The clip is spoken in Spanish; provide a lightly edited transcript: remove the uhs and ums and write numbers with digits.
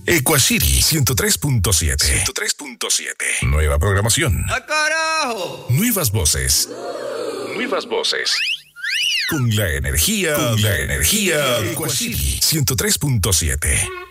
Equashiri 103.7. 103.7. Nueva programación. ¡Ah, carajo! Nuevas voces. Nuevas voces. Con la energía. Equashiri 103.7.